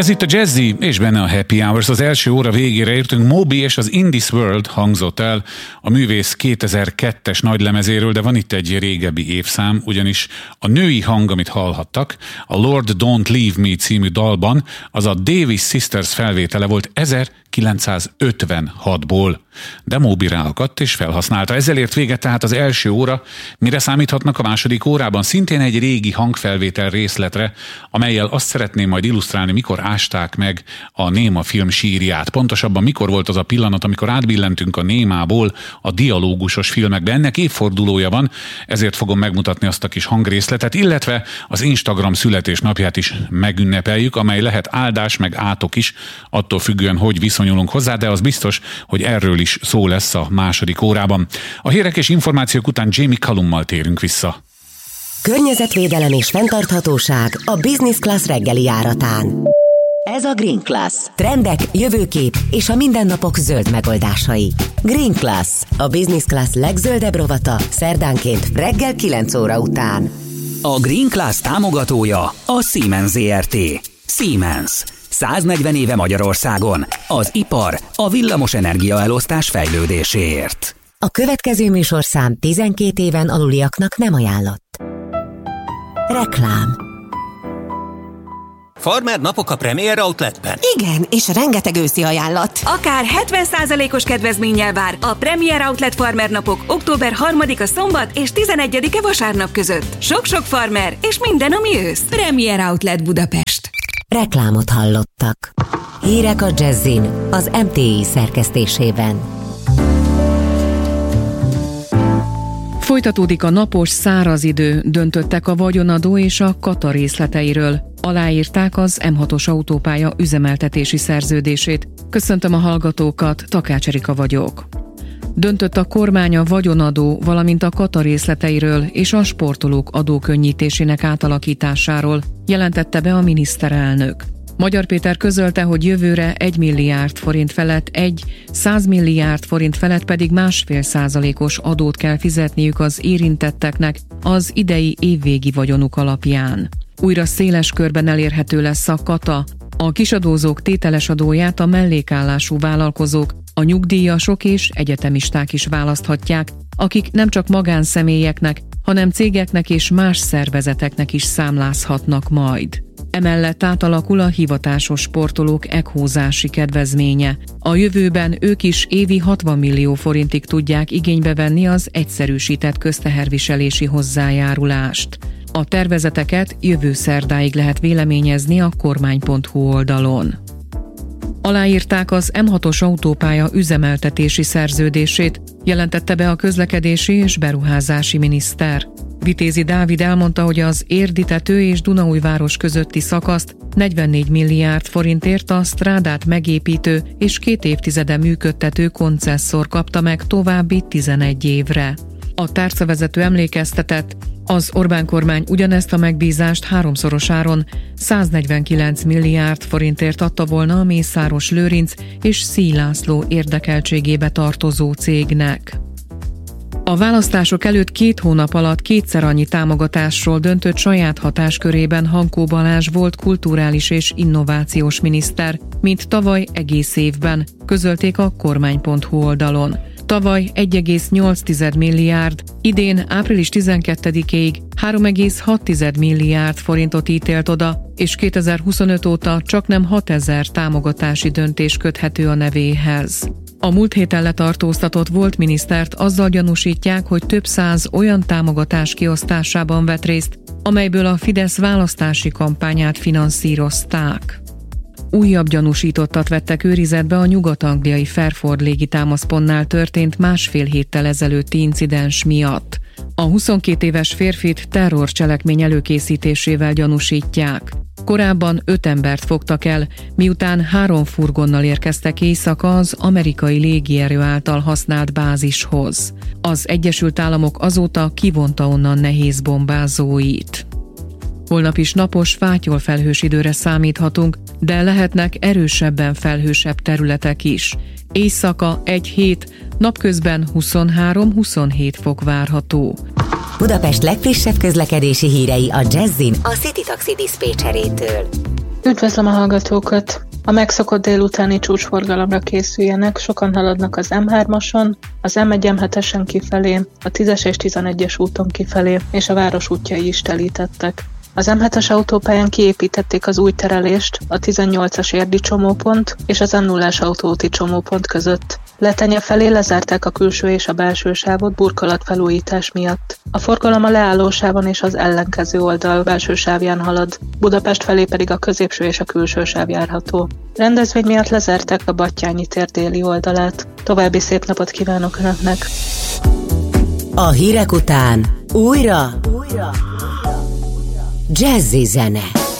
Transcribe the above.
Ez itt a Jazzy, és benne a Happy Hours. Az első óra végére értünk. Moby és az In This World hangzott el a művész 2002-es nagylemezéről, de van itt egy régebbi évszám, ugyanis a női hang, amit hallhattak, a Lord Don't Leave Me című dalban, az a Davis Sisters felvétele volt 1956-ból. De Moby ráakadt és felhasználta. Ezzel ért véget tehát az első óra. Mire számíthatnak a második órában? Szintén egy régi hangfelvétel részletre, amellyel azt szeretném majd illusztrálni, mikor ásták meg a néma film sírját. Pontosabban mikor volt az a pillanat, amikor átbillentünk a némából a dialógusos filmekbe. Ennek évfordulója van, ezért fogom megmutatni azt a kis hangrészletet, illetve az Instagram születésnapját is megünnepeljük, amely lehet áldás meg átok is, attól függően, hogy viszonyulunk hozzá, de az biztos, hogy erről is szó lesz a második órában. A hírek és információk után Jamie Cullummal térünk vissza. Környezetvédelem és fenntarthatóság a Business Class reggeli járatán. Ez a Green Class. Trendek, jövőkép és a mindennapok zöld megoldásai. Green Class, a Business Class legzöldebb rovata szerdánként reggel 9 óra után. A Green Class támogatója a Siemens Zrt. Siemens. 140 éve Magyarországon. Az ipar a villamos energiaelosztás fejlődéséért. A következő műsorszám 12 éven aluliaknak nem ajánlott. Reklám. Farmer napok a Premier Outletben. Igen, és rengeteg őszi ajánlat. Akár 70%-os kedvezménnyel vár a Premier Outlet Farmer napok október 3-a szombat és 11-e vasárnap között. Sok-sok farmer és minden, ami ősz. Premier Outlet Budapest. Reklámot hallottak. Hírek a Jazzin az MTI szerkesztésében. Folytatódik a napos, száraz idő, döntöttek a vagyonadó és a kata részleteiről. Aláírták az M6-os autópálya üzemeltetési szerződését. Köszöntöm a hallgatókat, Takács Erika vagyok. Döntött a kormány a vagyonadó, valamint a kata részleteiről és a sportolók adókönnyítésének átalakításáról, jelentette be a miniszterelnök. Magyar Péter közölte, hogy jövőre 1 milliárd forint felett 100 milliárd forint felett pedig 1,5%-os adót kell fizetniük az érintetteknek az idei évvégi vagyonuk alapján. Újra széles körben elérhető lesz a kata, a kisadózók tételes adóját a mellékállású vállalkozók, a nyugdíjasok és egyetemisták is választhatják, akik nem csak magánszemélyeknek, hanem cégeknek és más szervezeteknek is számlázhatnak majd. Emellett átalakul a hivatásos sportolók ekhózási kedvezménye. A jövőben ők is évi 60 millió forintig tudják igénybe venni az egyszerűsített közteherviselési hozzájárulást. A tervezeteket jövő szerdáig lehet véleményezni a kormány.hu oldalon. Aláírták az M6-os autópálya üzemeltetési szerződését, jelentette be a közlekedési és beruházási miniszter. Vitézi Dávid elmondta, hogy az Érdi-tető és Dunaújváros közötti szakaszt 44 milliárd forintért a strádát megépítő és 2 évtizede működtető koncesszor kapta meg további 11 évre. A tárcavezető emlékeztetett, az Orbán kormány ugyanezt a megbízást 3-szorosáron 149 milliárd forintért adta volna a Mészáros Lőrinc és Szíj László érdekeltségébe tartozó cégnek. A választások előtt 2 hónap alatt 2-szer annyi támogatásról döntött saját hatáskörében Hankó Balázs volt kulturális és innovációs miniszter, mint tavaly egész évben, közölték a kormány.hu oldalon. Tavaly 1,8 milliárd, idén április 12-ig 3,6 milliárd forintot ítélt oda, és 2025 óta csaknem 6000 támogatási döntés köthető a nevéhez. A múlt héten letartóztatott volt minisztert azzal gyanúsítják, hogy több 100 olyan támogatás kiosztásában vett részt, amelyből a Fidesz választási kampányát finanszírozták. Újabb gyanúsítottat vettek őrizetbe a nyugat-angliai Fairford légitámaszpontnál történt 1,5 héttel ezelőtti incidens miatt. A 22 éves férfit terrorcselekmény előkészítésével gyanúsítják. Korábban 5 embert fogtak el, miután 3 furgonnal érkeztek éjszaka az amerikai légierő által használt bázishoz. Az Egyesült Államok azóta kivonta onnan nehéz bombázóit. Holnap is napos, fátyolfelhős időre számíthatunk, de lehetnek erősebben felhősebb területek is. Éjszaka 1 hét, napközben 23-27 fok várható. Budapest legfrissebb közlekedési hírei a Jazzin a City Taxi diszpécserétől. Üdvözlöm a hallgatókat! A megszokott délutáni csúcsforgalomra készüljenek, sokan haladnak az M3-ason, az M1-M7-esen kifelé, a 10-es és 11-es úton kifelé, és a város útjai is telítettek. Az M7-es autópályán kiépítették az új terelést a 18-as érdi csomópont és az M0-as autóúti csomópont között. Letenye felé lezárták a külső és a belső sávot burkolatfelújítás miatt. A forgalom a leállósávon és az ellenkező oldal belső sávján halad, Budapest felé pedig a középső és a külső sáv járható. Rendezvény miatt lezárták a Battyányi tér déli oldalát. További szép napot kívánok Önöknek! A hírek után újra Jazzy zene.